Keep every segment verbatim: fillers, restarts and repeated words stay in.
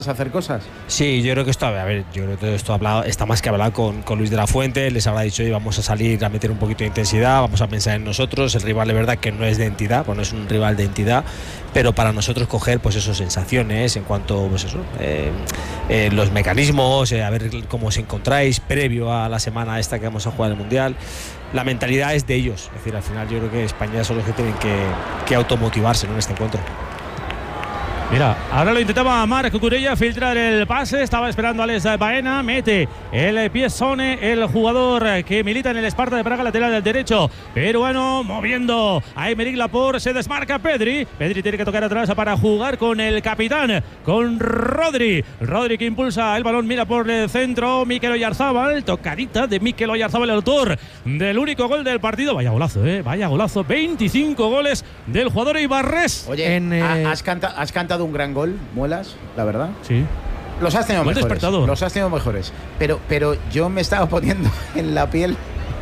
hacer cosas. Sí, yo creo que esto, a ver, yo creo que todo esto hablado, está más que hablado con, con Luis de la Fuente. Les habrá dicho, oye, vamos a salir a meter un poquito de intensidad, vamos a pensar en nosotros. El rival de verdad que no es de entidad, pues no es un rival de entidad, pero para nosotros coger pues esas sensaciones en cuanto pues eso, eh, eh, los mecanismos, eh, a ver cómo os encontráis previo a la semana esta que vamos a jugar el Mundial. La mentalidad es de ellos, es decir, al final yo creo que España son los que tienen que, que automotivarse, ¿no?, en este encuentro. Mira, ahora lo intentaba Marc Cucurella filtrar el pase, estaba esperando a Alex Baena, mete el pie Sone, el jugador que milita en el Sparta de Praga, lateral del derecho peruano, moviendo a Aymeric Laporte, se desmarca Pedri, Pedri tiene que tocar atrás para jugar con el capitán, con Rodri, Rodri que impulsa el balón, mira por el centro, Mikel Oyarzábal, tocadita de Mikel Oyarzábal, el autor del único gol del partido, vaya golazo, eh, vaya golazo, veinticinco goles del jugador Ibarres. Oye, en, eh, has, canta, has cantado un gran gol, Muelas, la verdad. Sí. Los has tenido Gol mejores. despertador. Los has tenido mejores. Pero, pero yo me estaba poniendo en la piel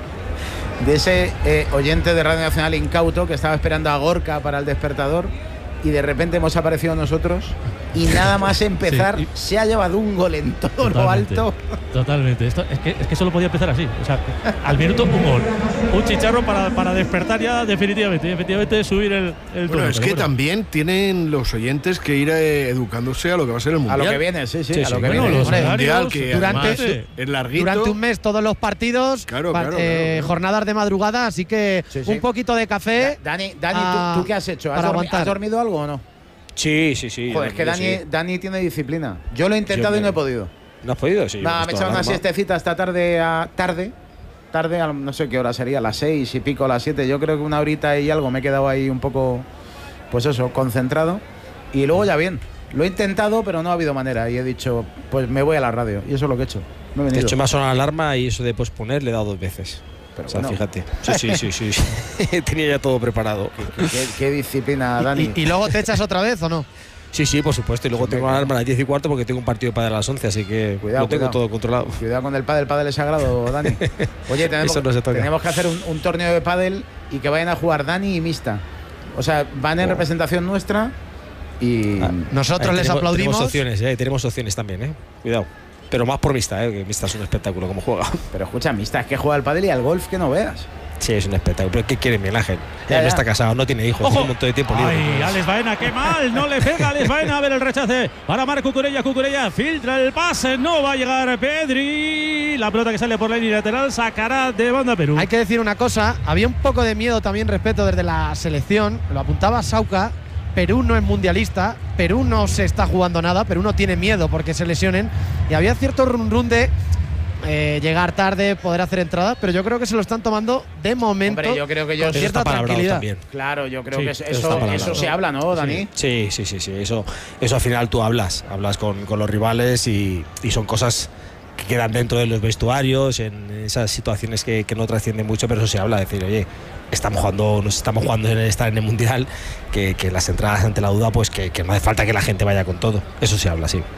de ese eh, oyente de Radio Nacional incauto que estaba esperando a Gorka para el despertador y de repente hemos aparecido nosotros y nada más empezar sí, y... se ha llevado un gol en todo lo alto. Totalmente. Esto, es, que, es que solo podía empezar así. O sea, al minuto un gol. Un chicharro para, para despertar ya definitivamente. Y efectivamente subir el, el Bueno, tono, es que bueno. también tienen los oyentes que ir eh, educándose a lo que va a ser el Mundial. A lo que viene, sí, sí. sí, a sí. lo que Bueno, viene. los Hombre, Mundial que durante, además es larguito. Durante un mes todos los partidos, Claro, pa- claro, eh, claro, claro. jornadas de madrugada, así que Sí, sí. un poquito de café. Da- Dani, Dani a- ¿tú, ¿tú qué has hecho? ¿Has, para dormi- aguantar. ¿Has dormido algo o no? Sí, sí, sí. Joder, es que yo Dani, sí. Dani tiene disciplina. Yo lo he intentado Yo y me- no he podido. ¿No has podido? Sí. yo Nada, he me he puesto echado una alarma. siestecita esta tarde a tarde. Tarde, a lo- no sé qué hora sería, a las seis y pico, a las siete. Yo creo que una horita y algo me he quedado ahí un poco, pues eso, concentrado. Y luego ya bien. Lo he intentado, pero no ha habido manera. Y he dicho, pues me voy a la radio. Y eso es lo que he hecho. Me he De venido. hecho, me ha sonado la alarma y eso de posponer le he dado dos veces. Pero o sea, bueno. fíjate. Sí, sí, sí, sí. sí. Tenía ya todo preparado. ¿Qué, qué- qué disciplina, Dani. Y, y luego te echas otra vez, ¿o no? Sí, sí, por supuesto. Y luego Sí, tengo venga. la alarma a las diez y cuarto porque tengo un partido de pádel a las once, así que Cuidado, lo tengo cuidado. todo controlado. Cuidado con el pádel, el pádel es sagrado, Dani. Oye, tenemos, Eso no se toca. tenemos que hacer un, un torneo de pádel y que vayan a jugar Dani y Mista. O sea, van en Oh. representación nuestra y... Ah. Nosotros Ahí les tenemos- aplaudimos. Tenemos opciones, eh, tenemos opciones también, eh. Cuidado. Pero más por Mista, eh, que Mista es un espectáculo como juega. Pero escucha, Mista, es que juega al pádel y al golf que no veas. Sí, es un espectáculo. Pero ¿qué quiere Miguel Ángel? Ya, Él ya. no está casado, no tiene hijos, ¡Ojo! tiene un montón de tiempo libre. Ay, Alex Baena, qué mal, no le pega Alex Baena, a ver el rechace para Marc Cucurella, Cucurella filtra el pase, no va a llegar Pedri, la pelota que sale por la línea lateral sacará de banda Perú. Hay que decir una cosa, había un poco de miedo también respecto desde la selección, lo apuntaba Sauca, Perú no es mundialista, Perú no se está jugando nada, Perú no tiene miedo porque se lesionen y había cierto run run de eh, llegar tarde, poder hacer entradas, pero yo creo que se lo están tomando de momento Hombre, yo creo que yo- con Eso cierta está palabrado tranquilidad. también. Claro, yo creo Sí, que eso eso, está eso, palabra. eso se habla, ¿no, Dani? Sí, sí, sí, sí. Eso, eso al final tú hablas, hablas con, con los rivales y, y son cosas que quedan dentro de los vestuarios, en esas situaciones que, que no trascienden mucho, pero eso se habla, decir, oye, estamos jugando, nos estamos jugando en estar en el Mundial, que, que las entradas ante la duda, pues que, que no hace falta que la gente vaya con todo. Eso se habla, sí.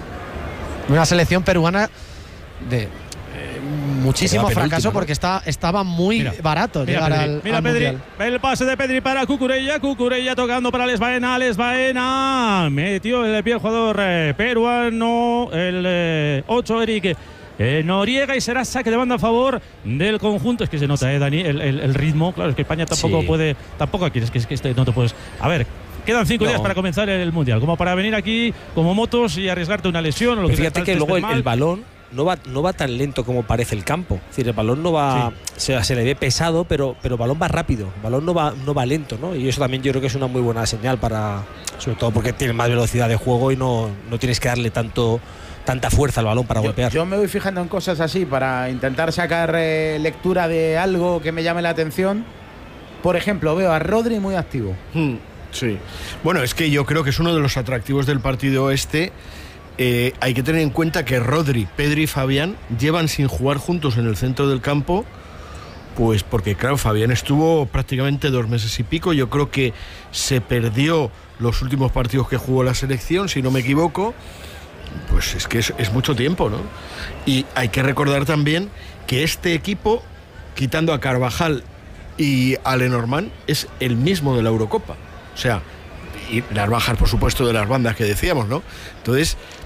Una selección peruana de eh, muchísimo Que queda fracaso penúltima, ¿no? porque está, estaba muy Mira, barato Mira, llegar Pedri, al, mira al Pedri, Mundial. el pase de Pedri para Cucurella, Cucurella tocando para Alex Baena, Alex Baena metió el pie el jugador eh, peruano, el ocho Eric eh, Noriega y será saque de banda a favor del conjunto. Es que se nota, eh, Dani, el, el, el ritmo, claro, es que España tampoco Sí. puede, tampoco aquí, es que, es que este no te puedes, a ver. Quedan cinco No. días para comenzar el Mundial, como para venir aquí como motos y arriesgarte una lesión o lo Pero que sea, fíjate tal, que te luego el, estés mal. el balón no va, no va tan lento como parece el campo. Es decir, el balón no va, se, se le ve pesado, pero, pero el balón va rápido. El balón no va, no va lento, ¿no? Y eso también yo creo que es una muy buena señal para, sobre todo porque tiene más velocidad de juego y no, no tienes que darle tanto, tanta fuerza al balón para Yo, golpear. yo me voy fijando en cosas así para intentar sacar eh, lectura de algo que me llame la atención. Por ejemplo, veo a Rodri muy activo. Hmm, sí. Bueno, es que yo creo que es uno de los atractivos del partido este. Eh, hay que tener en cuenta que Rodri, Pedri y Fabián llevan sin jugar juntos en el centro del campo, pues porque claro, Fabián estuvo prácticamente dos meses y pico. Yo creo que se perdió los últimos partidos que jugó la selección, si no me equivoco. Pues es que es, es mucho tiempo, ¿no? Y hay que recordar también que este equipo, quitando a Carvajal y a Lenormand, es el mismo de la Eurocopa. O sea, y las bajas, por supuesto, de las bandas que decíamos, ¿no? Entonces,